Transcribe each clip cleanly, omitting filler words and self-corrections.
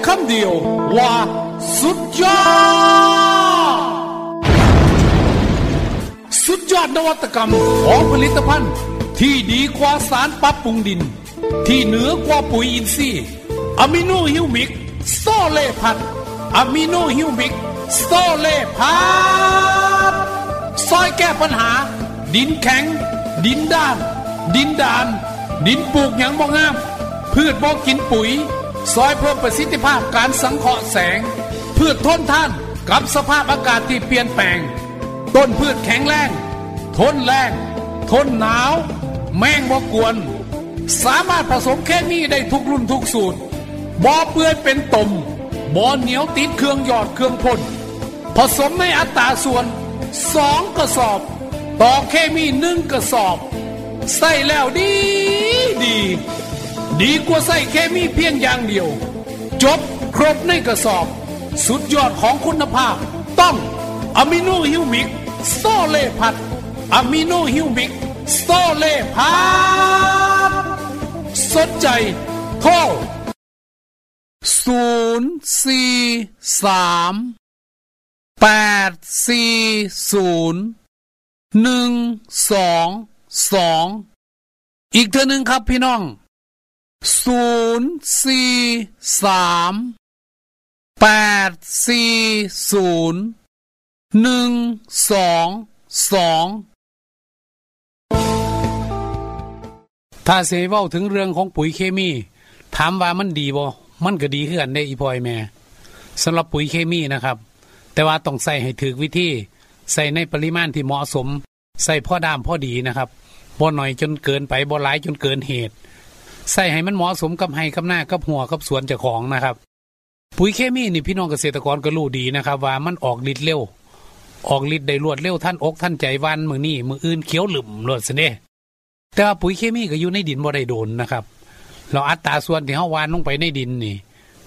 คำเดียวว่าสุดยอดสุดยอดนวัตกรรมของผลิตภัณฑ์ที่ดีกว่าสารปรับปรุงดินที่เหนือกว่าปุ๋ยอินทรีย์อะมิโนฮิวมิกโซเลพัดอะมิโนฮิวมิกโซเลพัดซอยแก้ปัญหาดินแข็งดินด้านดินดานดินปลูกหยังบ่งามพืชบ่กินปุ๋ยซอยเพิ่มประสิทธิภาพการสังเคราะห์แสงพืชทนทานกับสภาพอากาศที่เปลี่ยนแปลงต้นพืชแข็งแรงทนแรงทนหนาวแมงบ่กวนสามารถผสมเคมีได้ทุกรุ่นทุกสูตรบ่เปื้อนเป็นตมบ่เหนียวติดเครื่องหยอดเครื่องพ่นผสมในอัตราส่วน2 กระสอบต่อเคมี1 กระสอบใส่แล้วดีกว่าใส่เคมีเพียงอย่างเดียวจบครบในกระสอบสุดยอดของคุณภาพต้องอะมิโนฮิวมิกโซเลพัดอะมิโนฮิวมิกโซเลพัดสนใจโทร043-840-122อีกเทื่อนึงครับพี่น้อง043-840-122ถ้าเสเว้าถึงเรื่องของปุ๋ยเคมีถามว่ามันดีบ่มันก็ดีคือกันได้อีพ่อยแม่สำหรับปุ๋ยเคมีนะครับแต่ว่าต้องใส่ให้ถูกวิธีใส่ในปริมาณที่เหมาะสมใส่พอดามพอดีนะครับบ่น้อยจนเกินไปบ่หลายจนเกินเหตุใส่ให้มันเหมาะสมกับไร่กับนากับหัวกับสวนเจ้าของนะครับปุ๋ยเคมีนี่พี่น้องเกษตรกรก็รู้ดีนะครับว่ามันออกฤทธิ์เร็วออกฤทธิ์ได้รวดเร็วท่านอกท่านใจวันมื้อนี้มื้ออื่นเขียวหลึมโลดซะเด้แต่ว่าปุ๋ยเคมีก็อยู่ในดินบ่ได้โดนนะครับเราอัตราส่วนที่เฮาหว่านลงไปในดินนี่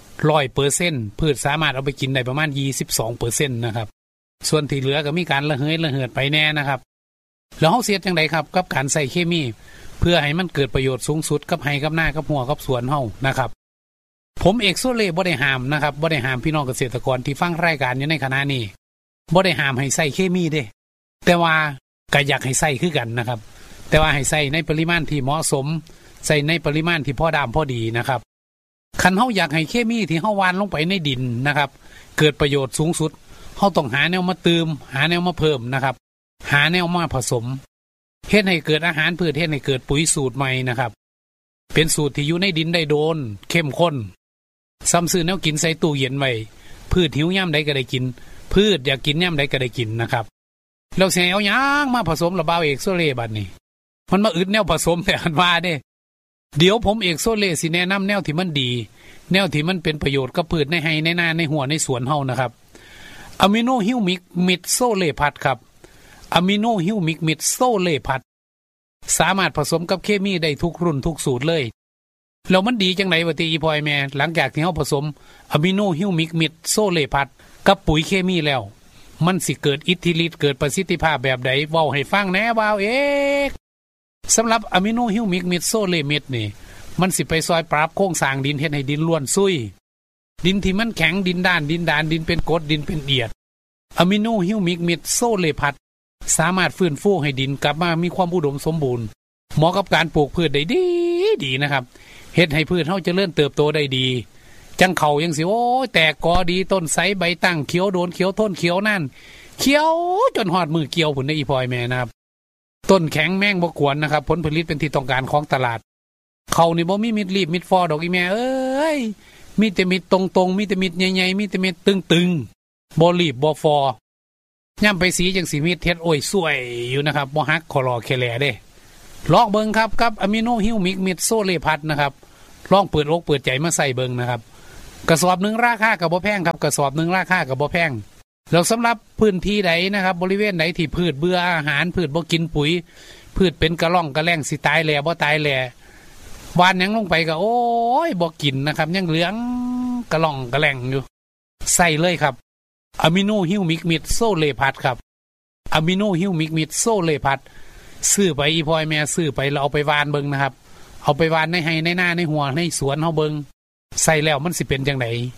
100% พืชสามารถเอาไปกินได้ประมาณ 22% นะครับส่วนที่เหลือก็มีการระเหยระเหิดไปแน่นะครับแล้วเฮาเสียจังไดครับกับการใส่เคมีเพื่อให้มันเกิดประโยชน์สูงสุดกับไร่กับนากับหัวกับสวนเฮานะครับผมเอกโซเล่บ่ได้ห้ามนะครับบ่ได้ห้ามพี่น้องเกษตรกรที่ฟังรายการอยู่ในขณะนี้บ่ได้ห้ามให้ใส่เคมีเด้แต่ว่าก็อยากให้ใส่คือกันนะครับแต่ว่าให้ใส่ในปริมาณที่เหมาะสมใส่ในปริมาณที่พอดามพอดีนะครับคันเฮาอยากให้เคมีที่เฮาหว่านลงไปในดินนะครับเกิดประโยชน์สูงสุดเฮาต้องหาแนวมาเติมหาแนวมาเพิ่มนะครับหาแนวมาผสมเฮ็ดให้เกิดอาหารพืชเฮ็ดให้เกิดปุ๋ยสูตรใหม่นะครับเป็นสูตรที่อยู่ในดินได้โดนเข้มข้นซ้ำซื้อแนวกินใส่ตู้เย็นไว้พืชหิวยามใดก็ได้กินพืชอยากกินยามใดก็ได้กินนะครับแล้วสิเอาหยังมาผสมระบาวเอกโซเล่บัดนี้มันมาอึดแนวผสมแต่อันว่าเด้เดี๋ยวผมเอกโซเล่สิแนะนำแนวที่มันดีแนวที่มันเป็นประโยชน์กับพืชในไร่ในนาในหัวในสวนเฮานะครับอะมิโนฮิวมิกมิดโซเล่พัดครับอะมิโนฮิวมิกมิดโซเล่พัดสามารถผสมกับเคมีได้ทุกรุ่นทุกสูตรเลยแล้วมันดีจังได๋วะติอีพ่อยแม่หลังจากที่เฮาผสมอะมิโนฮิวมิกมิดโซเล่พัดกับปุ๋ยเคมีแล้วมันสิเกิดอิทธิฤทธิ์เกิดประสิทธิภาพแบบใดเว้าให้ฟังแหน่บ่าวเอกสำหรับอะมิโนฮิวมิกมิดโซเลมิดนี่มันสิไปซอยปรับโครงสร้างดินเฮ็ดให้ดินล้วนซุยดินที่มันแข็งดินด้านดินดานดินเป็นกรดดินเป็นเอียดอะมิโนฮิวมิกมิดโซเลพัดสามารถฟื้นฟูให้ดินกลับมามีความอุดมสมบูรณ์เหมาะกับการปลูกพืชได้ดีนะครับเฮ็ดให้พืชเฮาเจริญเติบโตได้ดีจังเขายังสิโอ้แตกกอดีต้นไสใบตั้งเขียวโดนเขียวทนเขียวนั่นเขียวจนฮอดมือเกี่ยวพุ่นได้อีพ่อยแม่นะครับต้นแข็งแมงบ่กวนนะครับผลผลิตเป็นที่ต้องการของตลาดเขานี่บ่มีมิดรีบมิดฟอดอกอีแม่เอ้ยมีแต่มิดตรงๆมีแต่มิดใหญ่ๆมีแต่มิดตึงๆบ่รีบบ่ฟอย่ำไปสีจังสิมิดเฮ็ดโอ้ยสวยอยู่นะครับบ่ฮักคอรอแคแลเด้ลองเบิ่งครับกับอะมิโนฮิวมิกมิดโซเลพัดนะครับลองเปิดอกเปิดใจมาใส่เบิ่งนะครับกระสอบนึงราคาก็บ่แพงครับกระสอบนึงราคาก็บ่แพงแล้วสำหรับพื้นที่ใดนะครับบริเวณไหนที่พืชเบื่ออาหารพืชบ่กินปุ๋ยพืชเป็นกระร่องกระแล่งสิตายแหล่บ่ตายแหล่หว่านหยังลงไปก็โอ้ยบ่กินนะครับยังเหลืองกระร่องกระแล่งอยู่ใส่เลยครับอะมิโนฮิวมิกมิดโซเลพัดครับอะมิโนฮิวมิกมิดโซเลพัดซื้อไปอีพ่อยแม่ซื้อไปแล้วเอาไปหว่านเบิ่งนะครับเอาไปหว่านในไร่ในนาในหัวในสวนเฮาเบิ่งใส่แล้วมันสิเป็นจังได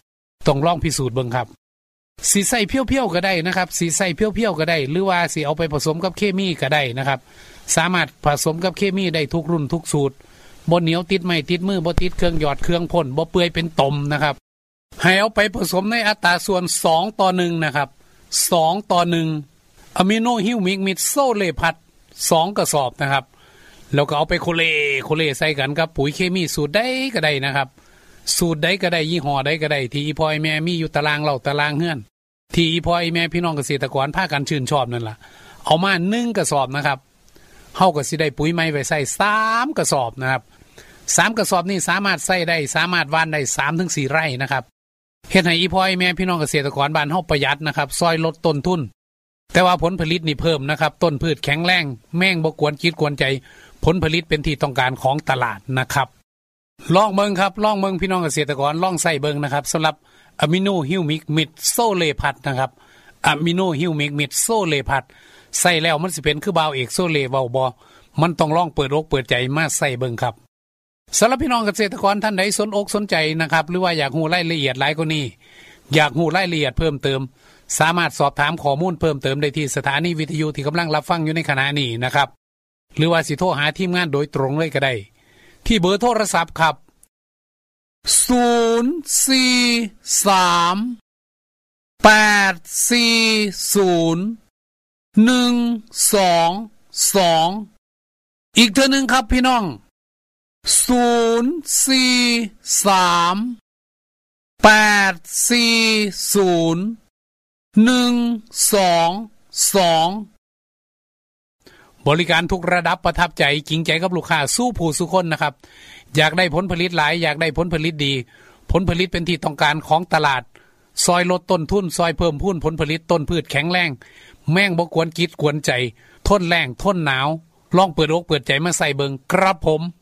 ต้องลองพิสูจน์เบิ่งครับสีใส่เพี้ยวๆก็ได้นะครับสีใส่เพี้ยวๆก็ได้หรือว่าสีเอาไปผสมกับเคมีก็ได้นะครับสามารถผสมกับเคมีได้ทุกรุ่นทุกสูตรบ่เหนียวติดไม้ติดมือบ่ติดเครื่องหยอดเครื่องพ่นบ่เปื่อยเป็นตมนะครับให้เอาไปผสมในอัตราส่วน2:1นะครับ2:1อะมิโนฮิวมิกมิดโซเลพัด2กระสอบนะครับแล้วก็เอาไปโคเลใส่กันกับปุ๋ยเคมีสูตรใดก็ได้นะครับสูตรใดก็ได้ยี่ห้อใดก็ได้ที่อีพ่อแม่มีอยู่ตารางเราตารางเฮือนที่อีพ่อแม่พี่น้องเกษตรกรพากันชื่นชอบนั่นล่ะเอามา1กระสอบนะครับเฮาก็สิได้ปุ๋ยใหม่ไว้ใส่3กระสอบนะครับ3กระสอบนี่สามารถใส่ได้สามารถหว่านได้ 3-4 ไร่นะครับเฮ็ดให้อีพ่อแม่พี่น้องเกษตรกรบ้านเฮาประหยัดนะครับซอยลดต้นทุนแต่ว่าผลผลิตนี่เพิ่มนะครับต้นพืชแข็งแรงแม่งบ่กวนจิตกวนใจผลผลิตเป็นที่ต้องการของตลาดนะครับลองเบิ่งครับลองเบิ่งพี่น้องเกษตรกรลองใส่เบิ่งนะครับสำหรับอะมิโนฮิวมิกมิดโซเลพัดนะครับอะมิโนฮิวมิกมิดโซเลพัดใส่แล้วมันสิเป็นคือบ่าวเอกโซเลเว้าบ่มันต้องลองเปิดอกเปิดใจมาใส่เบิ่งครับสำหรับพี่น้องเกษตรกรท่านใดสนอกสนใจนะครับหรือว่าอยากรู้รายละเอียดหลายกว่านี้อยากรู้รายละเอียดเพิ่มเติมสามารถสอบถามข้อมูลเพิ่มเติมได้ที่สถานีวิทยุที่กำลังรับฟังอยู่ในขณะนี้นะครับหรือว่าสิโทรหาทีมงานโดยตรงเลยก็ได้ที่เบอร์โทรศัพท์ครับ043-840-122อีกเทื่อนึงครับพี่น้อง043-840-122บริการทุกระดับประทับใจจริงใจกับลูกค้าสู้ผู้สุคนนะครับอยากได้ผลผลิตหลายอยากได้ผลผลิตดีผลผลิตเป็นที่ต้องการของตลาดซอยลดต้นทุนซอยเพิ่มพูนผลผลิตต้นพืชแข็งแรงแม่งบ่กวนจิตกวนใจทนแรงทนหนาวลองเปิดอกเปิดใจมาใส่เบิงครับผม